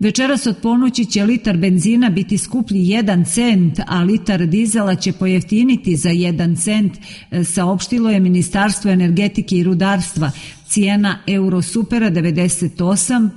Večeras od ponoći će litar benzina biti skuplji 1 cent, a litar dizela će pojeftiniti za 1 cent, saopštilo je Ministarstvo energetike i rudarstva. Cijena Eurosupera 98